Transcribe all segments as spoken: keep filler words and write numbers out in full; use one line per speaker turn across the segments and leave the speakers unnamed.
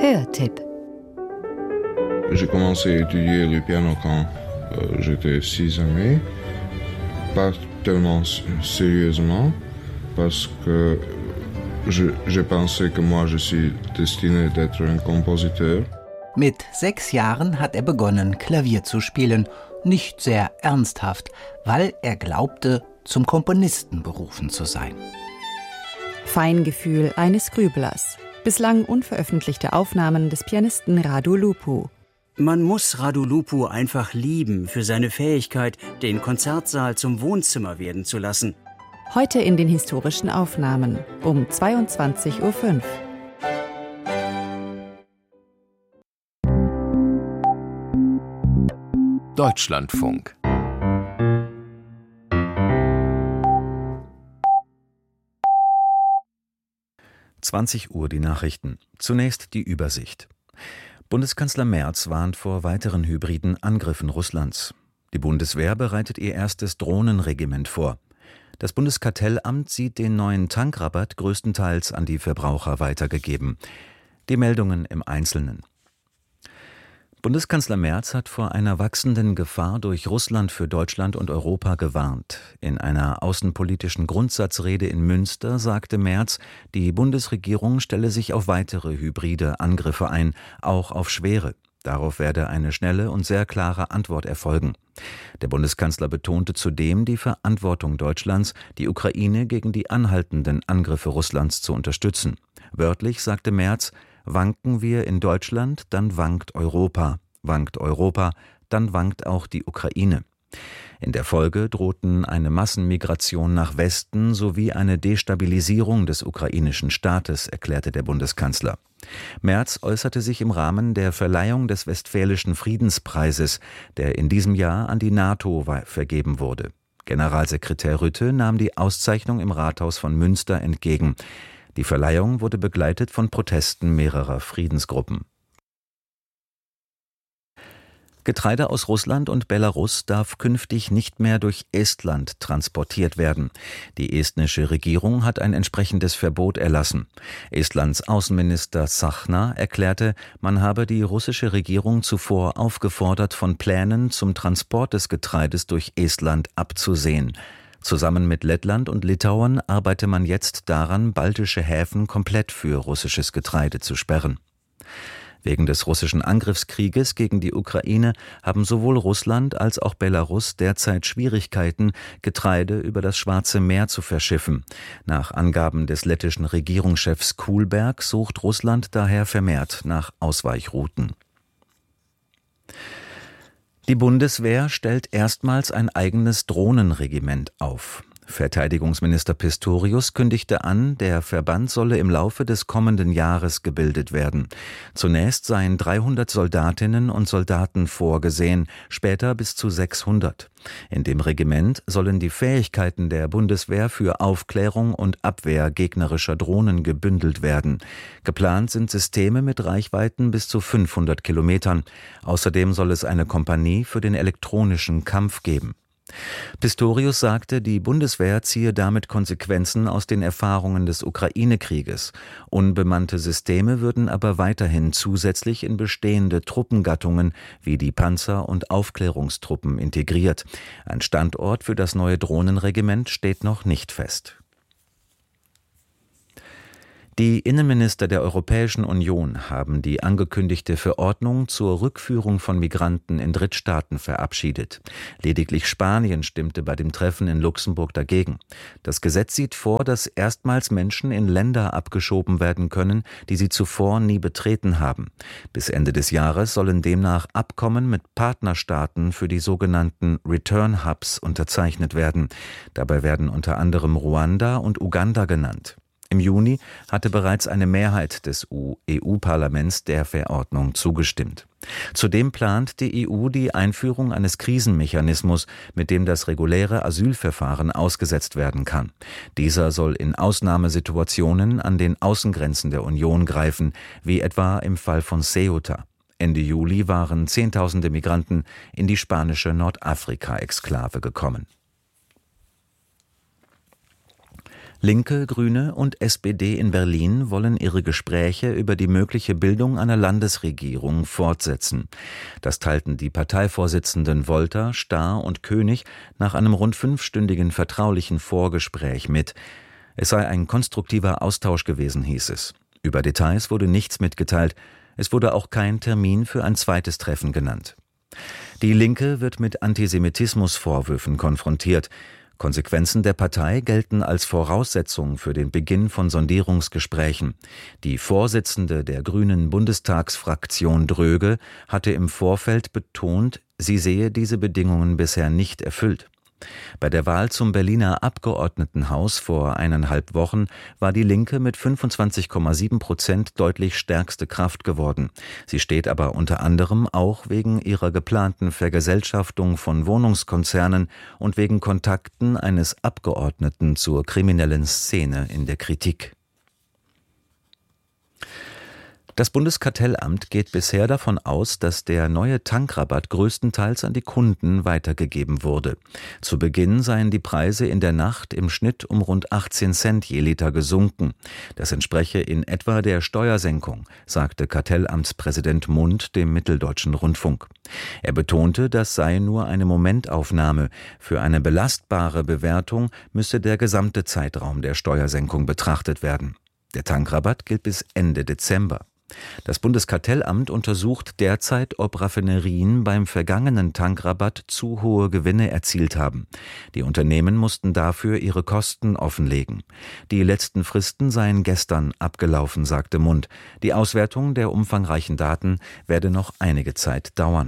Hörtipp.
J'ai commencé à étudier le piano quand euh, j'étais six années. Pas tellement sérieusement, parce que je, je pensais que moi je suis destiné d'être un compositeur.
Mit sechs Jahren hat er begonnen, Klavier zu spielen. Nicht sehr ernsthaft, weil er glaubte, zum Komponisten berufen zu sein.
Feingefühl eines Grüblers. Bislang unveröffentlichte Aufnahmen des Pianisten Radu Lupu.
Man muss Radu Lupu einfach lieben für seine Fähigkeit, den Konzertsaal zum Wohnzimmer werden zu lassen.
Heute in den historischen Aufnahmen um zweiundzwanzig Uhr fünf.
Deutschlandfunk.
zwanzig Uhr die Nachrichten. Zunächst die Übersicht. Bundeskanzler Merz warnt vor weiteren hybriden Angriffen Russlands. Die Bundeswehr bereitet ihr erstes Drohnenregiment vor. Das Bundeskartellamt sieht den neuen Tankrabatt größtenteils an die Verbraucher weitergegeben. Die Meldungen im Einzelnen. Bundeskanzler Merz hat vor einer wachsenden Gefahr durch Russland für Deutschland und Europa gewarnt. In einer außenpolitischen Grundsatzrede in Münster sagte Merz, die Bundesregierung stelle sich auf weitere hybride Angriffe ein, auch auf schwere. Darauf werde eine schnelle und sehr klare Antwort erfolgen. Der Bundeskanzler betonte zudem die Verantwortung Deutschlands, die Ukraine gegen die anhaltenden Angriffe Russlands zu unterstützen. Wörtlich sagte Merz: Wanken wir in Deutschland, dann wankt Europa. Wankt Europa, dann wankt auch die Ukraine. In der Folge drohten eine Massenmigration nach Westen sowie eine Destabilisierung des ukrainischen Staates, erklärte der Bundeskanzler. Merz äußerte sich im Rahmen der Verleihung des Westfälischen Friedenspreises, der in diesem Jahr an die NATO vergeben wurde. Generalsekretär Rütte nahm die Auszeichnung im Rathaus von Münster entgegen. Die Verleihung wurde begleitet von Protesten mehrerer Friedensgruppen. Getreide aus Russland und Belarus darf künftig nicht mehr durch Estland transportiert werden. Die estnische Regierung hat ein entsprechendes Verbot erlassen. Estlands Außenminister Tsahkna erklärte, man habe die russische Regierung zuvor aufgefordert, von Plänen zum Transport des Getreides durch Estland abzusehen. Zusammen mit Lettland und Litauen arbeite man jetzt daran, baltische Häfen komplett für russisches Getreide zu sperren. Wegen des russischen Angriffskrieges gegen die Ukraine haben sowohl Russland als auch Belarus derzeit Schwierigkeiten, Getreide über das Schwarze Meer zu verschiffen. Nach Angaben des lettischen Regierungschefs Kullberg sucht Russland daher vermehrt nach Ausweichrouten. Die Bundeswehr stellt erstmals ein eigenes Drohnenregiment auf. Verteidigungsminister Pistorius kündigte an, der Verband solle im Laufe des kommenden Jahres gebildet werden. Zunächst seien dreihundert Soldatinnen und Soldaten vorgesehen, später bis zu sechshundert. In dem Regiment sollen die Fähigkeiten der Bundeswehr für Aufklärung und Abwehr gegnerischer Drohnen gebündelt werden. Geplant sind Systeme mit Reichweiten bis zu fünfhundert Kilometern. Außerdem soll es eine Kompanie für den elektronischen Kampf geben. Pistorius sagte, die Bundeswehr ziehe damit Konsequenzen aus den Erfahrungen des Ukraine-Krieges. Unbemannte Systeme würden aber weiterhin zusätzlich in bestehende Truppengattungen wie die Panzer- und Aufklärungstruppen integriert. Ein Standort für das neue Drohnenregiment steht noch nicht fest. Die Innenminister der Europäischen Union haben die angekündigte Verordnung zur Rückführung von Migranten in Drittstaaten verabschiedet. Lediglich Spanien stimmte bei dem Treffen in Luxemburg dagegen. Das Gesetz sieht vor, dass erstmals Menschen in Länder abgeschoben werden können, die sie zuvor nie betreten haben. Bis Ende des Jahres sollen demnach Abkommen mit Partnerstaaten für die sogenannten Return Hubs unterzeichnet werden. Dabei werden unter anderem Ruanda und Uganda genannt. Im Juni hatte bereits eine Mehrheit des E U-Parlaments der Verordnung zugestimmt. Zudem plant die E U die Einführung eines Krisenmechanismus, mit dem das reguläre Asylverfahren ausgesetzt werden kann. Dieser soll in Ausnahmesituationen an den Außengrenzen der Union greifen, wie etwa im Fall von Ceuta. Ende Juli waren Zehntausende Migranten in die spanische Nordafrika-Exklave gekommen. Linke, Grüne und S P D in Berlin wollen ihre Gespräche über die mögliche Bildung einer Landesregierung fortsetzen. Das teilten die Parteivorsitzenden Wolter, Stahr und König nach einem rund fünfstündigen vertraulichen Vorgespräch mit. Es sei ein konstruktiver Austausch gewesen, hieß es. Über Details wurde nichts mitgeteilt. Es wurde auch kein Termin für ein zweites Treffen genannt. Die Linke wird mit Antisemitismusvorwürfen konfrontiert. Konsequenzen der Partei gelten als Voraussetzung für den Beginn von Sondierungsgesprächen. Die Vorsitzende der Grünen Bundestagsfraktion Dröge hatte im Vorfeld betont, sie sehe diese Bedingungen bisher nicht erfüllt. Bei der Wahl zum Berliner Abgeordnetenhaus vor eineinhalb Wochen war die Linke mit fünfundzwanzig Komma sieben Prozent deutlich stärkste Kraft geworden. Sie steht aber unter anderem auch wegen ihrer geplanten Vergesellschaftung von Wohnungskonzernen und wegen Kontakten eines Abgeordneten zur kriminellen Szene in der Kritik. Das Bundeskartellamt geht bisher davon aus, dass der neue Tankrabatt größtenteils an die Kunden weitergegeben wurde. Zu Beginn seien die Preise in der Nacht im Schnitt um rund achtzehn Cent je Liter gesunken. Das entspreche in etwa der Steuersenkung, sagte Kartellamtspräsident Mund dem Mitteldeutschen Rundfunk. Er betonte, das sei nur eine Momentaufnahme. Für eine belastbare Bewertung müsse der gesamte Zeitraum der Steuersenkung betrachtet werden. Der Tankrabatt gilt bis Ende Dezember. Das Bundeskartellamt untersucht derzeit, ob Raffinerien beim vergangenen Tankrabatt zu hohe Gewinne erzielt haben. Die Unternehmen mussten dafür ihre Kosten offenlegen. Die letzten Fristen seien gestern abgelaufen, sagte Mund. Die Auswertung der umfangreichen Daten werde noch einige Zeit dauern.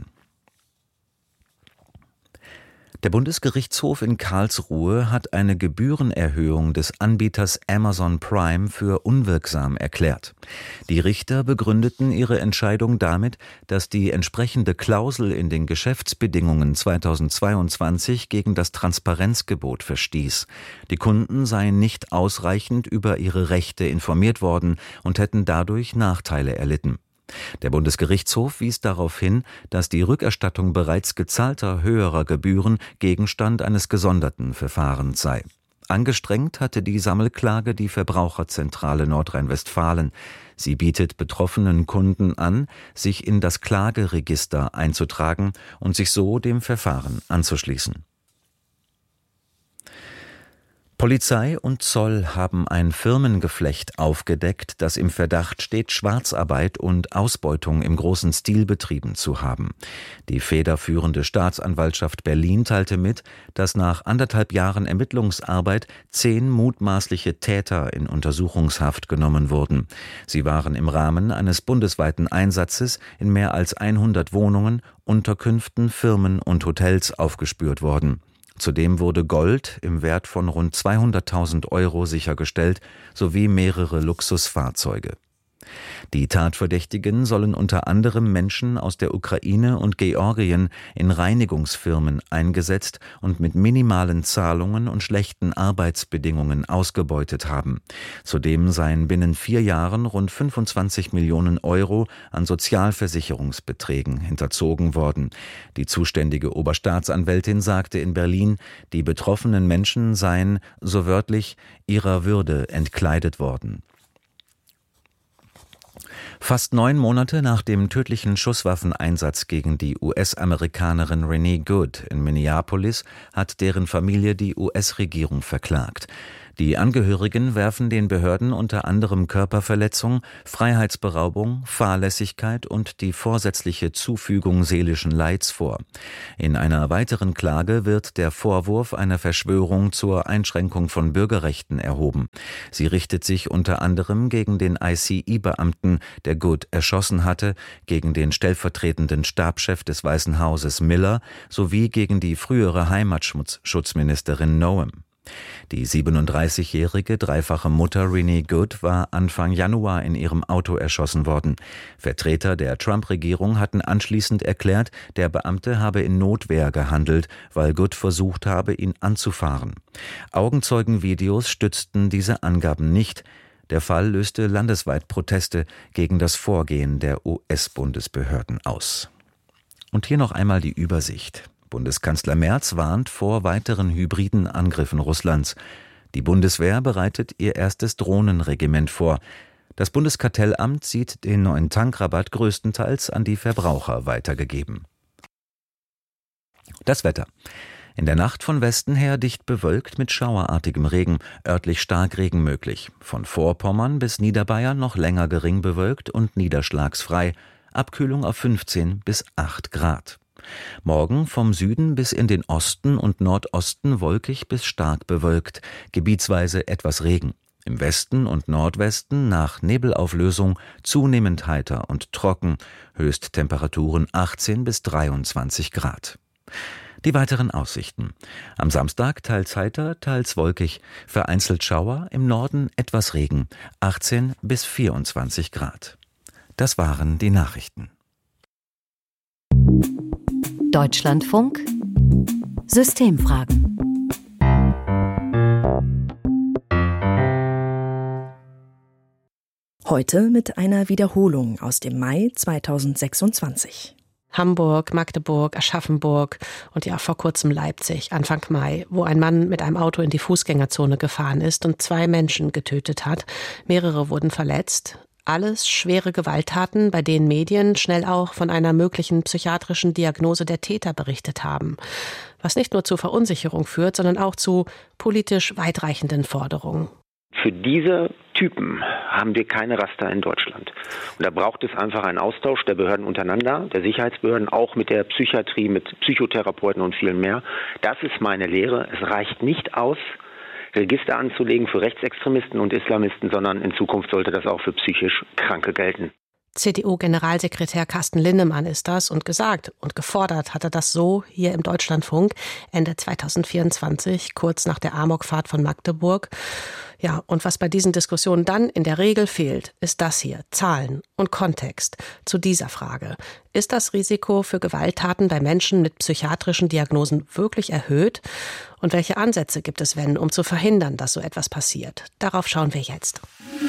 Der Bundesgerichtshof in Karlsruhe hat eine Gebührenerhöhung des Anbieters Amazon Prime für unwirksam erklärt. Die Richter begründeten ihre Entscheidung damit, dass die entsprechende Klausel in den Geschäftsbedingungen zweitausendzweiundzwanzig gegen das Transparenzgebot verstieß. Die Kunden seien nicht ausreichend über ihre Rechte informiert worden und hätten dadurch Nachteile erlitten. Der Bundesgerichtshof wies darauf hin, dass die Rückerstattung bereits gezahlter höherer Gebühren Gegenstand eines gesonderten Verfahrens sei. Angestrengt hatte die Sammelklage die Verbraucherzentrale Nordrhein-Westfalen. Sie bietet betroffenen Kunden an, sich in das Klageregister einzutragen und sich so dem Verfahren anzuschließen. Polizei und Zoll haben ein Firmengeflecht aufgedeckt, das im Verdacht steht, Schwarzarbeit und Ausbeutung im großen Stil betrieben zu haben. Die federführende Staatsanwaltschaft Berlin teilte mit, dass nach anderthalb Jahren Ermittlungsarbeit zehn mutmaßliche Täter in Untersuchungshaft genommen wurden. Sie waren im Rahmen eines bundesweiten Einsatzes in mehr als hundert Wohnungen, Unterkünften, Firmen und Hotels aufgespürt worden. Zudem wurde Gold im Wert von rund zweihunderttausend Euro sichergestellt, sowie mehrere Luxusfahrzeuge. Die Tatverdächtigen sollen unter anderem Menschen aus der Ukraine und Georgien in Reinigungsfirmen eingesetzt und mit minimalen Zahlungen und schlechten Arbeitsbedingungen ausgebeutet haben. Zudem seien binnen vier Jahren rund fünfundzwanzig Millionen Euro an Sozialversicherungsbeträgen hinterzogen worden. Die zuständige Oberstaatsanwältin sagte in Berlin, die betroffenen Menschen seien, so wörtlich, ihrer Würde entkleidet worden. Fast neun Monate nach dem tödlichen Schusswaffeneinsatz gegen die U S-Amerikanerin Renee Good in Minneapolis hat deren Familie die U S-Regierung verklagt. Die Angehörigen werfen den Behörden unter anderem Körperverletzung, Freiheitsberaubung, Fahrlässigkeit und die vorsätzliche Zufügung seelischen Leids vor. In einer weiteren Klage wird der Vorwurf einer Verschwörung zur Einschränkung von Bürgerrechten erhoben. Sie richtet sich unter anderem gegen den I C E-Beamten, der Good erschossen hatte, gegen den stellvertretenden Stabschef des Weißen Hauses Miller sowie gegen die frühere Heimatschutzministerin Noem. Die siebenunddreißigjährige dreifache Mutter Renee Good war Anfang Januar in ihrem Auto erschossen worden. Vertreter der Trump-Regierung hatten anschließend erklärt, der Beamte habe in Notwehr gehandelt, weil Good versucht habe, ihn anzufahren. Augenzeugenvideos stützten diese Angaben nicht. Der Fall löste landesweit Proteste gegen das Vorgehen der U S-Bundesbehörden aus. Und hier noch einmal die Übersicht. Bundeskanzler Merz warnt vor weiteren hybriden Angriffen Russlands. Die Bundeswehr bereitet ihr erstes Drohnenregiment vor. Das Bundeskartellamt sieht den neuen Tankrabatt größtenteils an die Verbraucher weitergegeben. Das Wetter. In der Nacht von Westen her dicht bewölkt mit schauerartigem Regen, örtlich Starkregen möglich. Von Vorpommern bis Niederbayern noch länger gering bewölkt und niederschlagsfrei. Abkühlung auf fünfzehn bis acht Grad. Morgen vom Süden bis in den Osten und Nordosten wolkig bis stark bewölkt, gebietsweise etwas Regen. Im Westen und Nordwesten nach Nebelauflösung zunehmend heiter und trocken, Höchsttemperaturen achtzehn bis dreiundzwanzig Grad. Die weiteren Aussichten. Am Samstag teils heiter, teils wolkig, vereinzelt Schauer, im Norden etwas Regen, achtzehn bis vierundzwanzig Grad. Das waren die Nachrichten.
Deutschlandfunk Systemfragen.
Heute mit einer Wiederholung aus dem Mai zweitausendsechsundzwanzig.
Hamburg, Magdeburg, Aschaffenburg und ja vor kurzem Leipzig, Anfang Mai, wo ein Mann mit einem Auto in die Fußgängerzone gefahren ist und zwei Menschen getötet hat. Mehrere wurden verletzt. Alles schwere Gewalttaten, bei denen Medien schnell auch von einer möglichen psychiatrischen Diagnose der Täter berichtet haben. Was nicht nur zu Verunsicherung führt, sondern auch zu politisch weitreichenden Forderungen.
Für diese Typen haben wir keine Raster in Deutschland. Und da braucht es einfach einen Austausch der Behörden untereinander, der Sicherheitsbehörden, auch mit der Psychiatrie, mit Psychotherapeuten und vielen mehr. Das ist meine Lehre. Es reicht nicht aus, Register anzulegen für Rechtsextremisten und Islamisten, sondern in Zukunft sollte das auch für psychisch Kranke gelten.
C D U-Generalsekretär Carsten Linnemann ist das und gesagt und gefordert hat er das so hier im Deutschlandfunk Ende zweitausendvierundzwanzig, kurz nach der Amokfahrt von Magdeburg. Ja, und was bei diesen Diskussionen dann in der Regel fehlt, ist das hier, Zahlen und Kontext zu dieser Frage. Ist das Risiko für Gewalttaten bei Menschen mit psychiatrischen Diagnosen wirklich erhöht? Und welche Ansätze gibt es, wenn, um zu verhindern, dass so etwas passiert? Darauf schauen wir jetzt.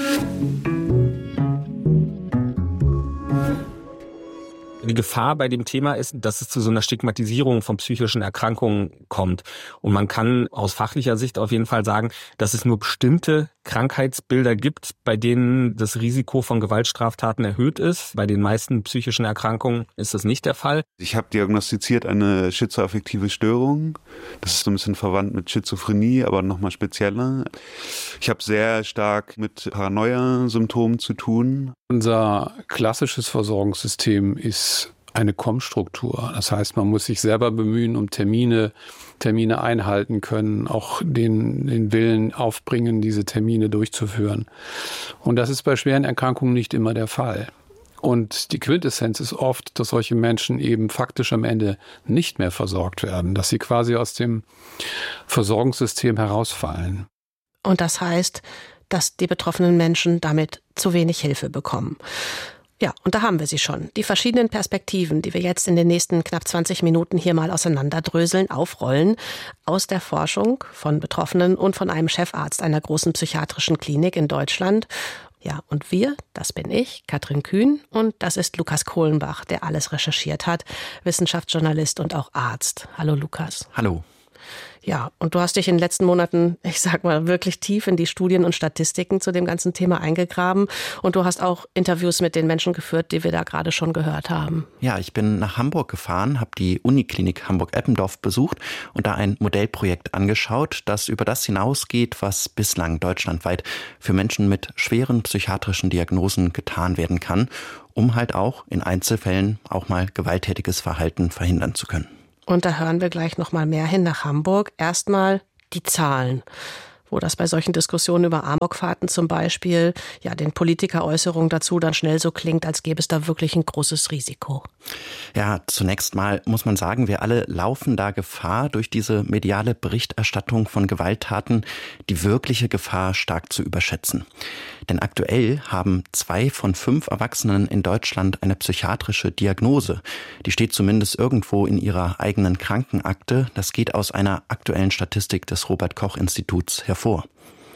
Die Gefahr bei dem Thema ist, dass es zu so einer Stigmatisierung von psychischen Erkrankungen kommt. Und man kann aus fachlicher Sicht auf jeden Fall sagen, dass es nur bestimmte Krankheitsbilder gibt, bei denen das Risiko von Gewaltstraftaten erhöht ist. Bei den meisten psychischen Erkrankungen ist das nicht der Fall.
Ich habe diagnostiziert eine schizoaffektive Störung. Das ist so ein bisschen verwandt mit Schizophrenie, aber nochmal spezieller. Ich habe sehr stark mit Paranoia-Symptomen zu tun.
Unser klassisches Versorgungssystem ist eine Kommstruktur. Das heißt, man muss sich selber bemühen, um Termine, Termine einhalten können, auch den, den Willen aufbringen, diese Termine durchzuführen. Und das ist bei schweren Erkrankungen nicht immer der Fall. Und die Quintessenz ist oft, dass solche Menschen eben faktisch am Ende nicht mehr versorgt werden, dass sie quasi aus dem Versorgungssystem herausfallen.
Und das heißt, dass die betroffenen Menschen damit zu wenig Hilfe bekommen. Ja, und da haben wir sie schon. Die verschiedenen Perspektiven, die wir jetzt in den nächsten knapp zwanzig Minuten hier mal auseinanderdröseln, aufrollen, aus der Forschung von Betroffenen und von einem Chefarzt einer großen psychiatrischen Klinik in Deutschland. Ja, und wir, das bin ich, Katrin Kühn, und das ist Lukas Kohlenbach, der alles recherchiert hat, Wissenschaftsjournalist und auch Arzt. Hallo Lukas.
Hallo.
Ja, und du hast dich in den letzten Monaten, ich sag mal, wirklich tief in die Studien und Statistiken zu dem ganzen Thema eingegraben. Und du hast auch Interviews mit den Menschen geführt, die wir da gerade schon gehört haben.
Ja, ich bin nach Hamburg gefahren, habe die Uniklinik Hamburg-Eppendorf besucht und da ein Modellprojekt angeschaut, das über das hinausgeht, was bislang deutschlandweit für Menschen mit schweren psychiatrischen Diagnosen getan werden kann, um halt auch in Einzelfällen auch mal gewalttätiges Verhalten verhindern zu können.
Und da hören wir gleich noch mal mehr hin nach Hamburg. Erstmal die Zahlen, wo das bei solchen Diskussionen über Amokfahrten zum Beispiel, ja, den Politikeräußerungen dazu dann schnell so klingt, als gäbe es da wirklich ein großes Risiko.
Ja, zunächst mal muss man sagen, wir alle laufen da Gefahr, durch diese mediale Berichterstattung von Gewalttaten die wirkliche Gefahr stark zu überschätzen. Denn aktuell haben zwei von fünf Erwachsenen in Deutschland eine psychiatrische Diagnose. Die steht zumindest irgendwo in ihrer eigenen Krankenakte. Das geht aus einer aktuellen Statistik des Robert-Koch-Instituts hervor.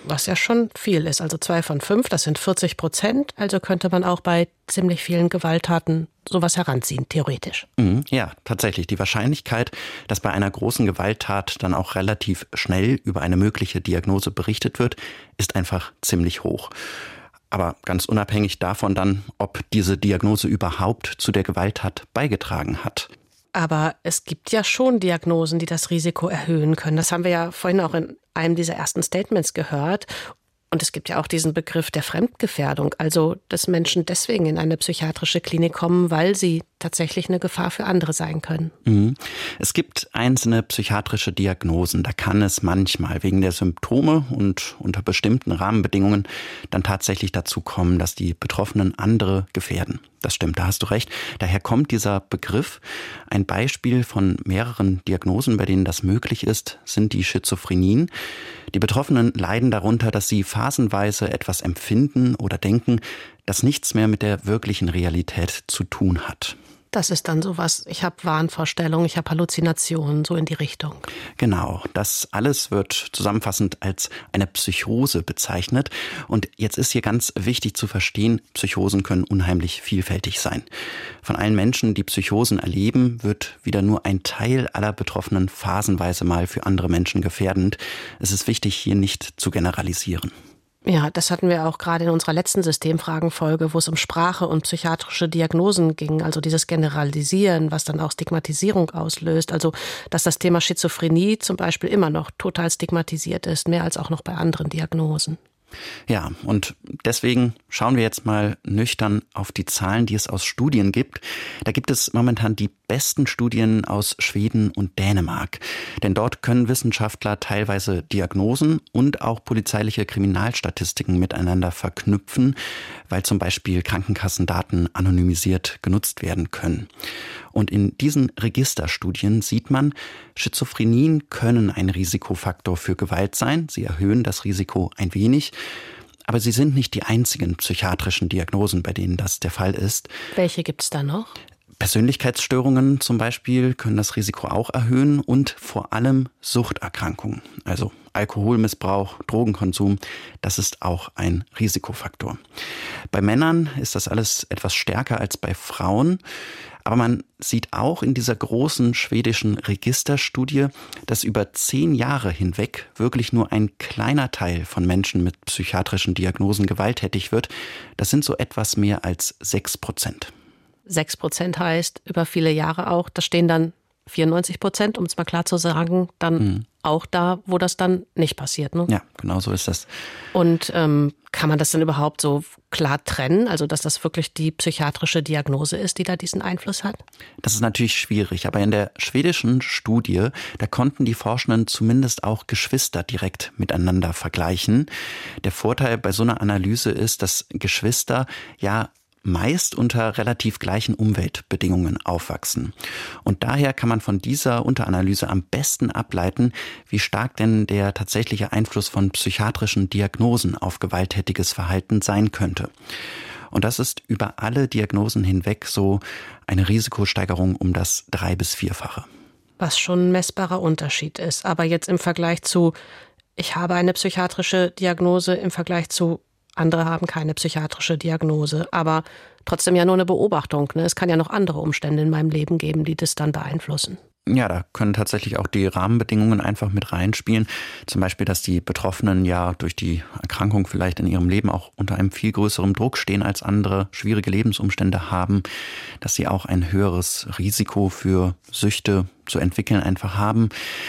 Was ja schon viel ist. Also zwei von fünf, das sind vierzig Prozent. Also könnte man auch bei ziemlich vielen Gewalttaten sowas heranziehen, theoretisch.
Mhm, ja, tatsächlich. Die Wahrscheinlichkeit, dass bei einer großen Gewalttat dann auch relativ schnell über eine mögliche Diagnose berichtet wird, ist einfach ziemlich hoch. Aber ganz unabhängig davon dann, ob diese Diagnose überhaupt zu der Gewalttat beigetragen hat.
Aber es gibt ja schon Diagnosen, die das Risiko erhöhen können. Das haben wir ja vorhin auch in einem dieser ersten Statements gehört. Und es gibt ja auch diesen Begriff der Fremdgefährdung, also dass Menschen deswegen in eine psychiatrische Klinik kommen, weil sie tatsächlich eine Gefahr für andere sein können.
Mhm. Es gibt einzelne psychiatrische Diagnosen, da kann es manchmal wegen der Symptome und unter bestimmten Rahmenbedingungen dann tatsächlich dazu kommen, dass die Betroffenen andere gefährden. Das stimmt, da hast du recht. Daher kommt dieser Begriff. Ein Beispiel von mehreren Diagnosen, bei denen das möglich ist, sind die Schizophrenien. Die Betroffenen leiden darunter, dass sie phasenweise etwas empfinden oder denken, das nichts mehr mit der wirklichen Realität zu tun hat.
Das ist dann sowas, ich habe Wahnvorstellungen, ich habe Halluzinationen, so in die Richtung.
Genau, das alles wird zusammenfassend als eine Psychose bezeichnet. Und jetzt ist hier ganz wichtig zu verstehen, Psychosen können unheimlich vielfältig sein. Von allen Menschen, die Psychosen erleben, wird wieder nur ein Teil aller Betroffenen phasenweise mal für andere Menschen gefährdend. Es ist wichtig, hier nicht zu generalisieren.
Ja, das hatten wir auch gerade in unserer letzten Systemfragenfolge, wo es um Sprache und psychiatrische Diagnosen ging, also dieses Generalisieren, was dann auch Stigmatisierung auslöst. Also, dass das Thema Schizophrenie zum Beispiel immer noch total stigmatisiert ist, mehr als auch noch bei anderen Diagnosen.
Ja, und deswegen schauen wir jetzt mal nüchtern auf die Zahlen, die es aus Studien gibt. Da gibt es momentan die besten Studien aus Schweden und Dänemark. Denn dort können Wissenschaftler teilweise Diagnosen und auch polizeiliche Kriminalstatistiken miteinander verknüpfen, weil zum Beispiel Krankenkassendaten anonymisiert genutzt werden können. Und in diesen Registerstudien sieht man, Schizophrenien können ein Risikofaktor für Gewalt sein. Sie erhöhen das Risiko ein wenig. Aber sie sind nicht die einzigen psychiatrischen Diagnosen, bei denen das der Fall ist.
Welche gibt's da noch?
Persönlichkeitsstörungen zum Beispiel können das Risiko auch erhöhen und vor allem Suchterkrankungen, also Alkoholmissbrauch, Drogenkonsum, das ist auch ein Risikofaktor. Bei Männern ist das alles etwas stärker als bei Frauen, aber man sieht auch in dieser großen schwedischen Registerstudie, dass über zehn Jahre hinweg wirklich nur ein kleiner Teil von Menschen mit psychiatrischen Diagnosen gewalttätig wird. Das sind so etwas mehr als sechs Prozent.
Sechs Prozent heißt über viele Jahre auch, da stehen dann vierundneunzig Prozent, um es mal klar zu sagen, dann mhm. auch da, wo das dann nicht passiert. Ne?
Ja, genau so ist das.
Und ähm, kann man das denn überhaupt so klar trennen, also dass das wirklich die psychiatrische Diagnose ist, die da diesen Einfluss hat?
Das ist natürlich schwierig, aber in der schwedischen Studie, da konnten die Forschenden zumindest auch Geschwister direkt miteinander vergleichen. Der Vorteil bei so einer Analyse ist, dass Geschwister ja meist unter relativ gleichen Umweltbedingungen aufwachsen. Und daher kann man von dieser Unteranalyse am besten ableiten, wie stark denn der tatsächliche Einfluss von psychiatrischen Diagnosen auf gewalttätiges Verhalten sein könnte. Und das ist über alle Diagnosen hinweg so eine Risikosteigerung um das drei- bis vierfache.
Was schon ein messbarer Unterschied ist. Aber jetzt im Vergleich zu, ich habe eine psychiatrische Diagnose, im Vergleich zu andere haben keine psychiatrische Diagnose, aber trotzdem ja nur eine Beobachtung. Ne? Es kann ja noch andere Umstände in meinem Leben geben, die das dann beeinflussen.
Ja, da können tatsächlich auch die Rahmenbedingungen einfach mit reinspielen. Zum Beispiel, dass die Betroffenen ja durch die Erkrankung vielleicht in ihrem Leben auch unter einem viel größeren Druck stehen als andere, schwierige Lebensumstände haben, dass sie auch ein höheres Risiko für Süchte zu entwickeln einfach haben.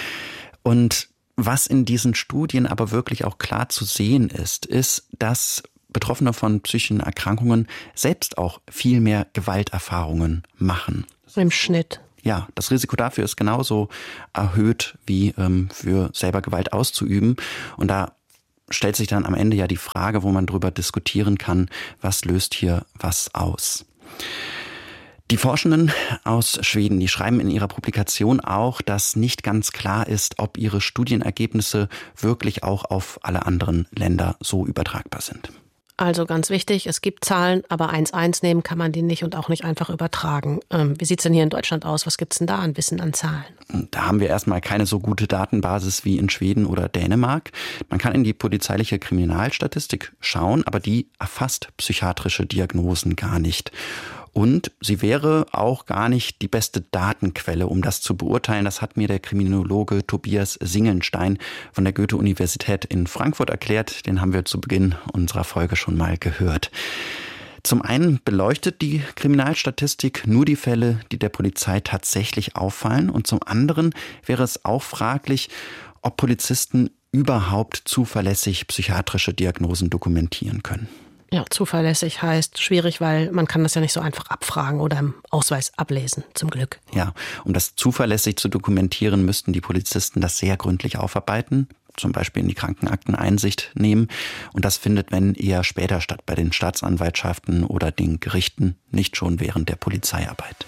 Und was in diesen Studien aber wirklich auch klar zu sehen ist, ist, dass Betroffene von psychischen Erkrankungen selbst auch viel mehr Gewalterfahrungen machen.
Im Schnitt.
Ja, das Risiko dafür ist genauso erhöht wie ähm, für selber Gewalt auszuüben. Und da stellt sich dann am Ende ja die Frage, wo man drüber diskutieren kann, was löst hier was aus. Die Forschenden aus Schweden, die schreiben in ihrer Publikation auch, dass nicht ganz klar ist, ob ihre Studienergebnisse wirklich auch auf alle anderen Länder so übertragbar sind.
Also ganz wichtig, es gibt Zahlen, aber eins eins nehmen kann man die nicht und auch nicht einfach übertragen. Ähm, wie sieht es denn hier in Deutschland aus? Was gibt es denn da an Wissen, an Zahlen?
Da haben wir erstmal keine so gute Datenbasis wie in Schweden oder Dänemark. Man kann in die polizeiliche Kriminalstatistik schauen, aber die erfasst psychiatrische Diagnosen gar nicht. Und sie wäre auch gar nicht die beste Datenquelle, um das zu beurteilen. Das hat mir der Kriminologe Tobias Singelnstein von der Goethe-Universität in Frankfurt erklärt. Den haben wir zu Beginn unserer Folge schon mal gehört. Zum einen beleuchtet die Kriminalstatistik nur die Fälle, die der Polizei tatsächlich auffallen. Und zum anderen wäre es auch fraglich, ob Polizisten überhaupt zuverlässig psychiatrische Diagnosen dokumentieren können.
Ja, zuverlässig heißt schwierig, weil man kann das ja nicht so einfach abfragen oder im Ausweis ablesen, zum Glück.
Ja, um das zuverlässig zu dokumentieren, müssten die Polizisten das sehr gründlich aufarbeiten, zum Beispiel in die Krankenakten Einsicht nehmen. Und das findet, wenn, eher später statt, bei den Staatsanwaltschaften oder den Gerichten, nicht schon während der Polizeiarbeit.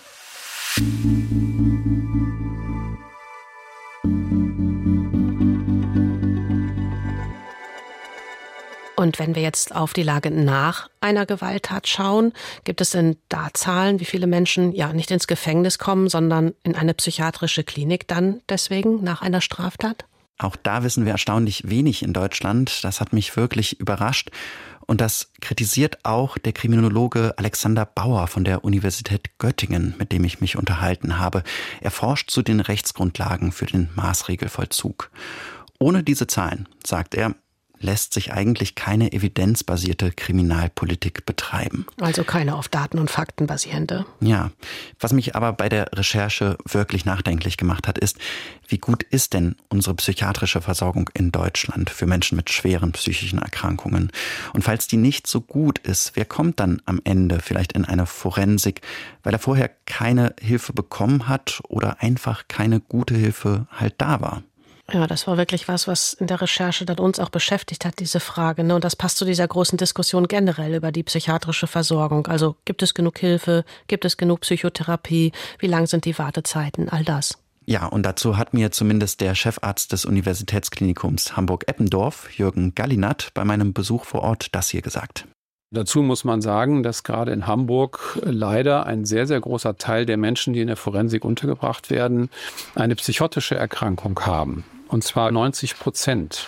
Und wenn wir jetzt auf die Lage nach einer Gewalttat schauen, gibt es denn da Zahlen, wie viele Menschen ja nicht ins Gefängnis kommen, sondern in eine psychiatrische Klinik dann deswegen nach einer Straftat?
Auch da wissen wir erstaunlich wenig in Deutschland. Das hat mich wirklich überrascht. Und das kritisiert auch der Kriminologe Alexander Bauer von der Universität Göttingen, mit dem ich mich unterhalten habe. Er forscht zu den Rechtsgrundlagen für den Maßregelvollzug. Ohne diese Zahlen, sagt er, lässt sich eigentlich keine evidenzbasierte Kriminalpolitik betreiben.
Also keine auf Daten und Fakten basierende.
Ja, was mich aber bei der Recherche wirklich nachdenklich gemacht hat, ist, wie gut ist denn unsere psychiatrische Versorgung in Deutschland für Menschen mit schweren psychischen Erkrankungen? Und falls die nicht so gut ist, wer kommt dann am Ende vielleicht in eine Forensik, weil er vorher keine Hilfe bekommen hat oder einfach keine gute Hilfe halt da war?
Ja, das war wirklich was, was in der Recherche dann uns auch beschäftigt hat, diese Frage. Ne? Und das passt zu dieser großen Diskussion generell über die psychiatrische Versorgung. Also gibt es genug Hilfe? Gibt es genug Psychotherapie? Wie lang sind die Wartezeiten? All das.
Ja, und dazu hat mir zumindest der Chefarzt des Universitätsklinikums Hamburg-Eppendorf, Jürgen Gallinat, bei meinem Besuch vor Ort das hier gesagt.
Dazu muss man sagen, dass gerade in Hamburg leider ein sehr, sehr großer Teil der Menschen, die in der Forensik untergebracht werden, eine psychotische Erkrankung haben. Und zwar neunzig Prozent.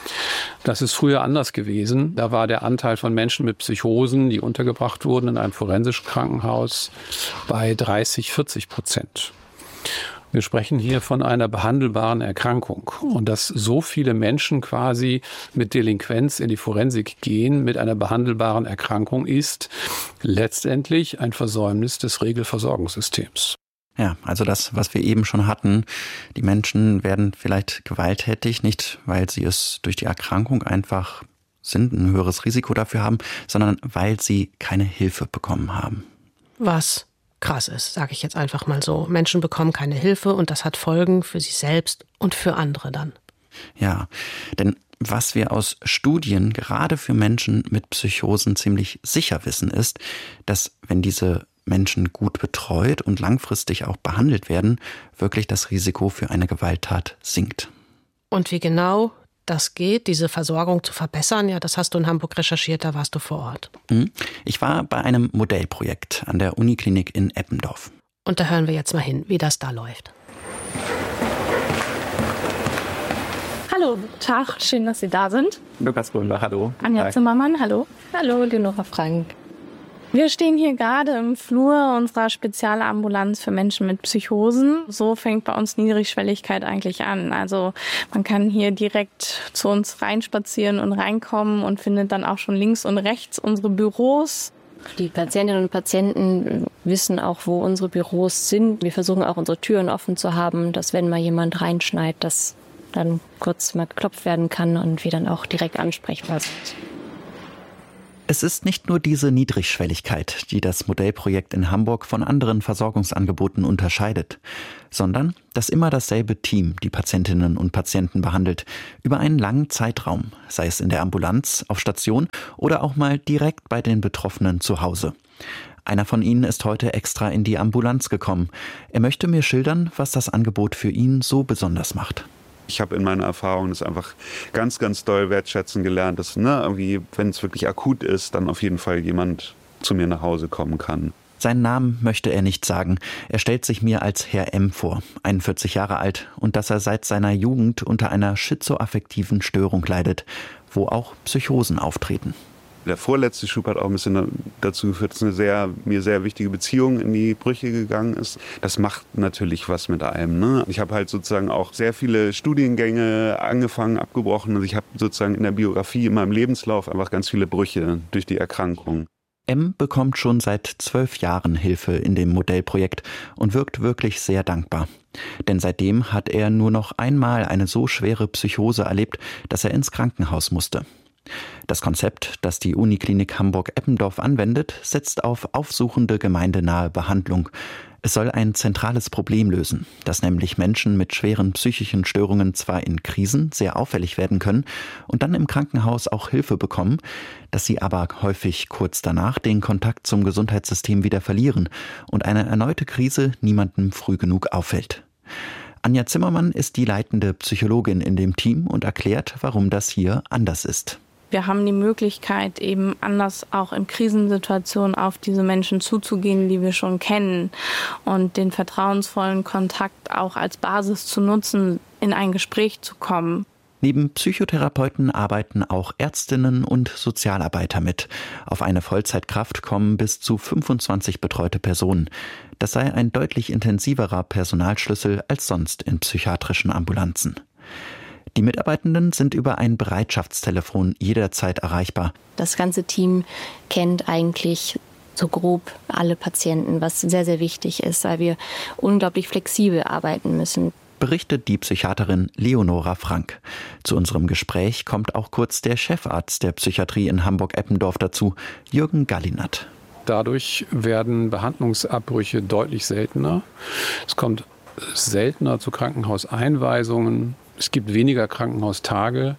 Das ist früher anders gewesen. Da war der Anteil von Menschen mit Psychosen, die untergebracht wurden in einem forensischen Krankenhaus, bei dreißig, vierzig Prozent. Wir sprechen hier von einer behandelbaren Erkrankung. Und dass so viele Menschen quasi mit Delinquenz in die Forensik gehen, mit einer behandelbaren Erkrankung, ist letztendlich ein Versäumnis des Regelversorgungssystems.
Ja, also das, was wir eben schon hatten. Die Menschen werden vielleicht gewalttätig, nicht weil sie es durch die Erkrankung einfach sind, ein höheres Risiko dafür haben, sondern weil sie keine Hilfe bekommen haben.
Was krass ist, sage ich jetzt einfach mal so. Menschen bekommen keine Hilfe und das hat Folgen für sich selbst und für andere dann.
Ja, denn was wir aus Studien gerade für Menschen mit Psychosen ziemlich sicher wissen, ist, dass wenn diese Menschen gut betreut und langfristig auch behandelt werden, wirklich das Risiko für eine Gewalttat sinkt.
Und wie genau das geht, diese Versorgung zu verbessern, ja, das hast du in Hamburg recherchiert, da warst du vor Ort.
Ich war bei einem Modellprojekt an der Uniklinik in Eppendorf.
Und da hören wir jetzt mal hin, wie das da läuft.
Hallo, guten Tag, schön, dass Sie da sind.
Lukas Grünbach, hallo.
Anja
Tag.
Zimmermann, hallo. Hallo, Leonora Frank. Wir stehen hier gerade im Flur unserer Spezialambulanz für Menschen mit Psychosen. So fängt bei uns Niedrigschwelligkeit eigentlich an. Also man kann hier direkt zu uns reinspazieren und reinkommen und findet dann auch schon links und rechts unsere Büros.
Die Patientinnen und Patienten wissen auch, wo unsere Büros sind. Wir versuchen auch unsere Türen offen zu haben, dass wenn mal jemand reinschneit, dass dann kurz mal geklopft werden kann und wir dann auch direkt ansprechbar sind.
Es ist nicht nur diese Niedrigschwelligkeit, die das Modellprojekt in Hamburg von anderen Versorgungsangeboten unterscheidet, sondern dass immer dasselbe Team die Patientinnen und Patienten behandelt, über einen langen Zeitraum, sei es in der Ambulanz, auf Station oder auch mal direkt bei den Betroffenen zu Hause. Einer von ihnen ist heute extra in die Ambulanz gekommen. Er möchte mir schildern, was das Angebot für ihn so besonders macht.
Ich habe in meiner Erfahrung das einfach ganz, ganz doll wertschätzen gelernt, dass, ne, irgendwie, wenn es wirklich akut ist, dann auf jeden Fall jemand zu mir nach Hause kommen kann.
Seinen Namen möchte er nicht sagen. Er stellt sich mir als Herr M. vor, einundvierzig Jahre alt, und dass er seit seiner Jugend unter einer schizoaffektiven Störung leidet, wo auch Psychosen auftreten.
Der vorletzte Schub hat auch ein bisschen dazu geführt, dass eine sehr, mir sehr wichtige Beziehung in die Brüche gegangen ist. Das macht natürlich was mit einem, ne? Ich habe halt sozusagen auch sehr viele Studiengänge angefangen, abgebrochen. Also ich habe sozusagen in der Biografie, in meinem Lebenslauf einfach ganz viele Brüche durch die Erkrankung.
M bekommt schon seit zwölf Jahren Hilfe in dem Modellprojekt und wirkt wirklich sehr dankbar. Denn seitdem hat er nur noch einmal eine so schwere Psychose erlebt, dass er ins Krankenhaus musste. Das Konzept, das die Uniklinik Hamburg-Eppendorf anwendet, setzt auf aufsuchende gemeindenahe Behandlung. Es soll ein zentrales Problem lösen, dass nämlich Menschen mit schweren psychischen Störungen zwar in Krisen sehr auffällig werden können und dann im Krankenhaus auch Hilfe bekommen, dass sie aber häufig kurz danach den Kontakt zum Gesundheitssystem wieder verlieren und eine erneute Krise niemandem früh genug auffällt. Anja Zimmermann ist die leitende Psychologin in dem Team und erklärt, warum das hier anders ist.
Wir haben die Möglichkeit, eben anders auch in Krisensituationen auf diese Menschen zuzugehen, die wir schon kennen, und den vertrauensvollen Kontakt auch als Basis zu nutzen, in ein Gespräch zu kommen.
Neben Psychotherapeuten arbeiten auch Ärztinnen und Sozialarbeiter mit. Auf eine Vollzeitkraft kommen bis zu fünfundzwanzig betreute Personen. Das sei ein deutlich intensiverer Personalschlüssel als sonst in psychiatrischen Ambulanzen. Die Mitarbeitenden sind über ein Bereitschaftstelefon jederzeit erreichbar.
Das ganze Team kennt eigentlich so grob alle Patienten, was sehr, sehr wichtig ist, weil wir unglaublich flexibel arbeiten müssen.
Berichtet die Psychiaterin Leonora Frank. Zu unserem Gespräch kommt auch kurz der Chefarzt der Psychiatrie in Hamburg-Eppendorf dazu, Jürgen Gallinat.
Dadurch werden Behandlungsabbrüche deutlich seltener. Es kommt seltener zu Krankenhauseinweisungen. Es gibt weniger Krankenhaustage.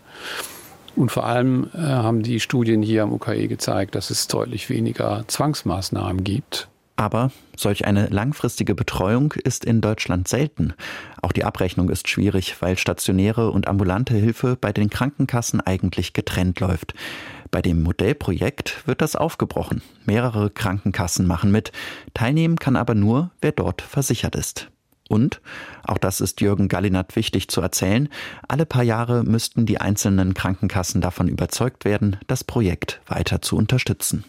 Und vor allem äh, haben die Studien hier am U K E gezeigt, dass es deutlich weniger Zwangsmaßnahmen gibt.
Aber solch eine langfristige Betreuung ist in Deutschland selten. Auch die Abrechnung ist schwierig, weil stationäre und ambulante Hilfe bei den Krankenkassen eigentlich getrennt läuft. Bei dem Modellprojekt wird das aufgebrochen. Mehrere Krankenkassen machen mit. Teilnehmen kann aber nur, wer dort versichert ist. Und, auch das ist Jürgen Gallinat wichtig zu erzählen, alle paar Jahre müssten die einzelnen Krankenkassen davon überzeugt werden, das Projekt weiter zu unterstützen.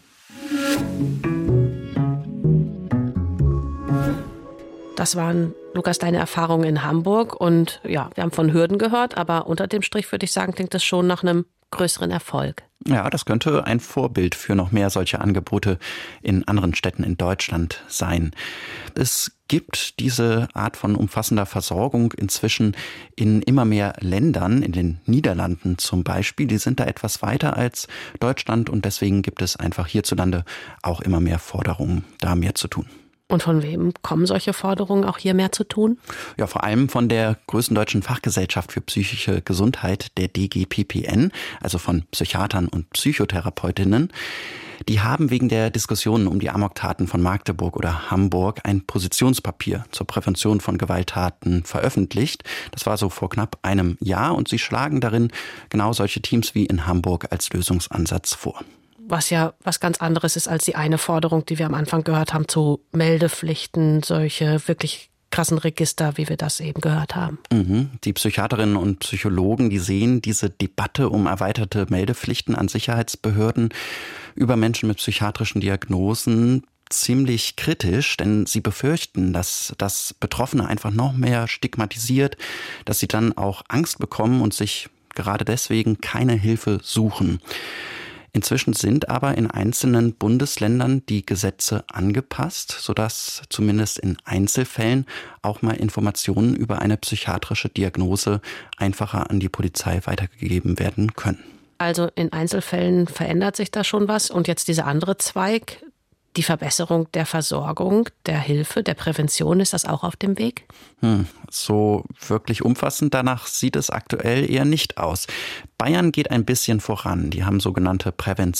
Das waren, Lukas, deine Erfahrungen in Hamburg. Und ja, wir haben von Hürden gehört, aber unter dem Strich würde ich sagen, klingt das schon nach einem größeren Erfolg.
Ja, das könnte ein Vorbild für noch mehr solche Angebote in anderen Städten in Deutschland sein. Es gibt diese Art von umfassender Versorgung inzwischen in immer mehr Ländern, in den Niederlanden zum Beispiel. Die sind da etwas weiter als Deutschland und deswegen gibt es einfach hierzulande auch immer mehr Forderungen, da mehr zu tun.
Und von wem kommen solche Forderungen, auch hier mehr zu tun?
Ja, vor allem von der größten deutschen Fachgesellschaft für psychische Gesundheit, der D G P P N, also von Psychiatern und Psychotherapeutinnen. Die haben wegen der Diskussionen um die Amoktaten von Magdeburg oder Hamburg ein Positionspapier zur Prävention von Gewalttaten veröffentlicht. Das war so vor knapp einem Jahr und sie schlagen darin genau solche Teams wie in Hamburg als Lösungsansatz vor.
Was ja was ganz anderes ist als die eine Forderung, die wir am Anfang gehört haben, zu Meldepflichten, solche wirklich krassen Register, wie wir das eben gehört haben.
Mhm. Die Psychiaterinnen und Psychologen, die sehen diese Debatte um erweiterte Meldepflichten an Sicherheitsbehörden über Menschen mit psychiatrischen Diagnosen ziemlich kritisch, denn sie befürchten, dass das Betroffene einfach noch mehr stigmatisiert, dass sie dann auch Angst bekommen und sich gerade deswegen keine Hilfe suchen. Inzwischen sind aber in einzelnen Bundesländern die Gesetze angepasst, sodass zumindest in Einzelfällen auch mal Informationen über eine psychiatrische Diagnose einfacher an die Polizei weitergegeben werden können.
Also in Einzelfällen verändert sich da schon was. Und jetzt dieser andere Zweig, die Verbesserung der Versorgung, der Hilfe, der Prävention, ist das auch auf dem Weg?
Hm, so wirklich umfassend danach sieht es aktuell eher nicht aus. Bayern geht ein bisschen voran. Die haben sogenannte Prävention